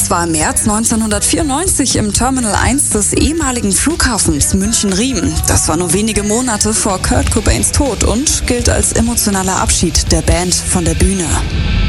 Das war im März 1994 im Terminal 1 des ehemaligen Flughafens München-Riem. Das war nur wenige Monate vor Kurt Cobains Tod und gilt als emotionaler Abschied der Band von der Bühne.